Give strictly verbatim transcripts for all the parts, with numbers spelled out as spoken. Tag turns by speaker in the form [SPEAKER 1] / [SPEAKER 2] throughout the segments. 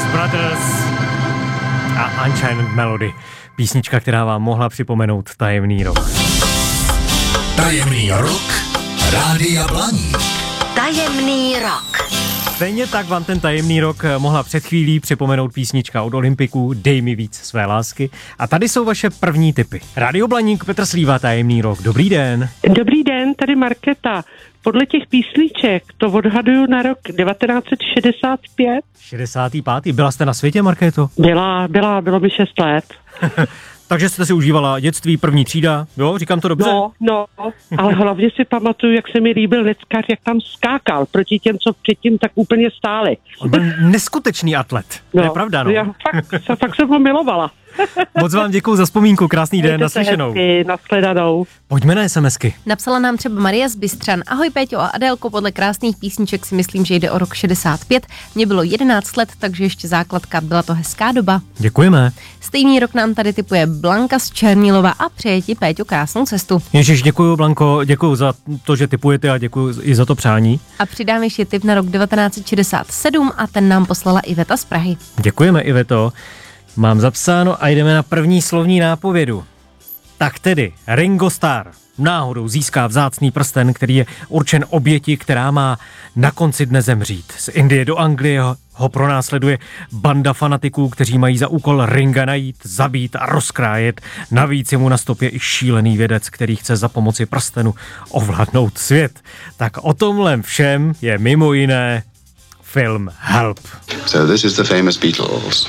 [SPEAKER 1] Brothers a Unchained Melody. Písnička, která vám mohla připomenout Tajemný rok.
[SPEAKER 2] Tajemný rok Rádia Blaník.
[SPEAKER 3] Tajemný rok.
[SPEAKER 1] Stejně tak vám ten tajemný rok mohla před chvílí připomenout písnička od Olympiků Dej mi víc své lásky. A tady jsou vaše první tipy. Rádio Blaník, Petr Slíva, Tajemný rok. Dobrý den.
[SPEAKER 4] Dobrý den, tady Markéta. Podle těch písniček to odhaduju na rok devatenáct set šedesát pět.
[SPEAKER 1] šedesátý pátý Byla jste na světě, Markéto?
[SPEAKER 4] Byla, byla, bylo mi šest let.
[SPEAKER 1] Takže jste si užívala dětství, první třída, jo? Říkám to dobře?
[SPEAKER 4] No, no, ale hlavně si pamatuju, jak se mi líbil Neckář, jak tam skákal proti těm, co předtím tak úplně stáli.
[SPEAKER 1] On byl neskutečný atlet, no, to je pravda, no.
[SPEAKER 4] Já fakt, fakt jsem ho milovala.
[SPEAKER 1] Moc vám děkuju za vzpomínku, krásný den, naslyšenou.
[SPEAKER 4] Hezky, nashledanou.
[SPEAKER 1] Pojďme na SMSky.
[SPEAKER 5] Napsala nám třeba Maria z Bystřan. Ahoj Péťo a Adélko, podle krásných písniček si myslím, že jde o rok šedesát pět. Mně bylo jedenáct let, takže ještě základka, byla to hezká doba.
[SPEAKER 1] Děkujeme.
[SPEAKER 5] Stejný rok nám tady tipuje Blanka z Černilova a přeje ti, Péťo, krásnou cestu.
[SPEAKER 1] Ježiš, děkuju, Blanko, děkuju za to, že tipujete a děkuju i za to přání.
[SPEAKER 5] A přidám ještě tip na rok devatenáct set šedesát sedm a ten nám poslala Iveta z Prahy.
[SPEAKER 1] Děkujeme, Iveto. Mám zapsáno a jdeme na první slovní nápovědu. Tak tedy, Ringo Starr náhodou získá vzácný prsten, který je určen oběti, která má na konci dne zemřít. Z Indie do Anglie ho pronásleduje banda fanatiků, kteří mají za úkol Ringa najít, zabít a rozkrájet. Navíc je mu na stopě i šílený vědec, který chce za pomoci prstenu ovládnout svět. Tak o tomhle všem je mimo jiné film Help.
[SPEAKER 6] So this is the famous Beatles.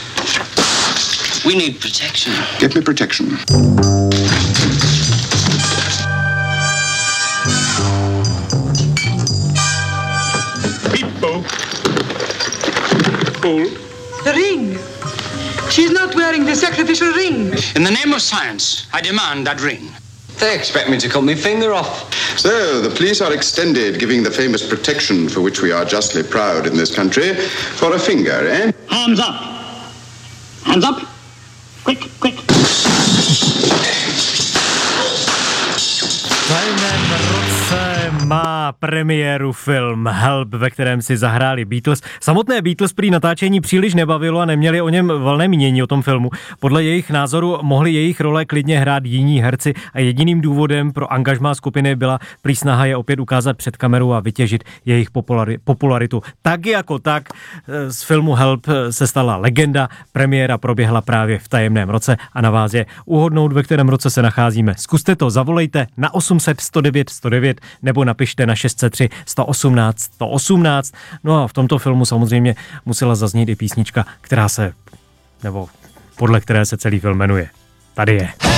[SPEAKER 7] We need protection.
[SPEAKER 6] Get me protection.
[SPEAKER 7] People. Cool.
[SPEAKER 8] The ring. She's not wearing the sacrificial ring.
[SPEAKER 7] In the name of science, I demand that ring.
[SPEAKER 9] They expect me to cut my finger off.
[SPEAKER 6] So the police are extended, giving the famous protection for which we are justly proud in this country, for a finger, eh?
[SPEAKER 7] Hands up. Hands up. Quick, quick.
[SPEAKER 1] V tajemném roce má premiéru film Help, ve kterém si zahráli Beatles. Samotné Beatles prý natáčení příliš nebavilo a neměli o něm valné mínění o tom filmu. Podle jejich názoru mohli jejich role klidně hrát jiní herci a jediným důvodem pro angažmá skupiny byla prý snaha je opět ukázat před kamerou a vytěžit jejich populari- popularitu. Tak jako tak z filmu Help se stala legenda, premiéra proběhla právě v tajemném roce a na vás je uhodnout, ve kterém roce se nacházíme. Zkuste to, zavolejte na osm set sto devět sto devět nebo napište na šest set tři sto osmnáct sto osmnáct. No a v tomto filmu samozřejmě musela zaznít i písnička, která se, nebo podle které se celý film jmenuje. Tady je.